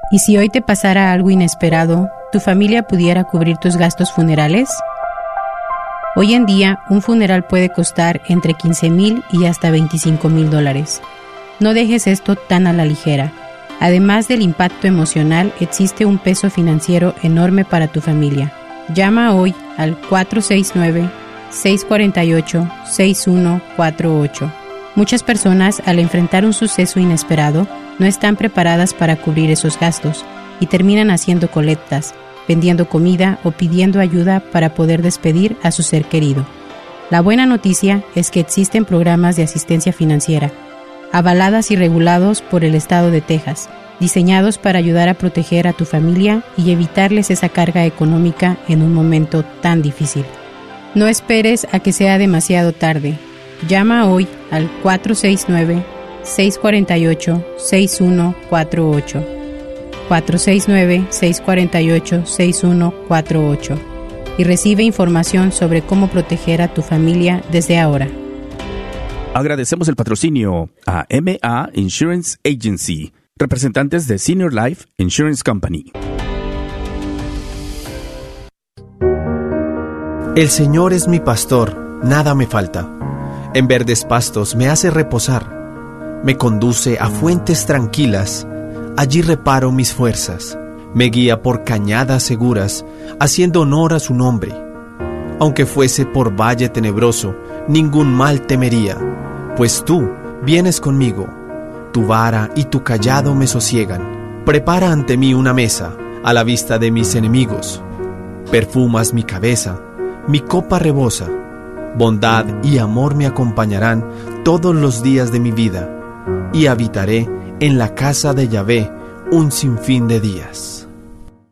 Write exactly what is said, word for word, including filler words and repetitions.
¿Y si hoy te pasara algo inesperado, tu familia pudiera cubrir tus gastos funerales? Hoy en día, un funeral puede costar entre quince mil y hasta veinticinco mil dólares. No dejes esto tan a la ligera. Además del impacto emocional, existe un peso financiero enorme para tu familia. Llama hoy al cuatro seis nueve, seis cuatro ocho, seis uno cuatro ocho. Muchas personas, al enfrentar un suceso inesperado, no están preparadas para cubrir esos gastos y terminan haciendo colectas, vendiendo comida o pidiendo ayuda para poder despedir a su ser querido. La buena noticia es que existen programas de asistencia financiera, avaladas y regulados por el estado de Texas, diseñados para ayudar a proteger a tu familia y evitarles esa carga económica en un momento tan difícil. No esperes a que sea demasiado tarde. Llama hoy al cuatro seis nueve, seis cuatro ocho, seis uno cuatro ocho. cuatro seis nueve, seis cuatro ocho, seis uno cuatro ocho y recibe información sobre cómo proteger a tu familia desde ahora. Agradecemos el patrocinio a M A Insurance Agency, representantes de Senior Life Insurance Company. El Señor es mi pastor, nada me falta. En verdes pastos me hace reposar. Me conduce a fuentes tranquilas. Allí reparo mis fuerzas. Me guía por cañadas seguras, haciendo honor a su nombre. Aunque fuese por valle tenebroso, ningún mal temería, pues tú vienes conmigo. Tu vara y tu cayado me sosiegan. Prepara ante mí una mesa, a la vista de mis enemigos. Perfumas mi cabeza, mi copa rebosa. Bondad y amor me acompañarán todos los días de mi vida, y habitaré en la casa de Yahvé un sinfín de días.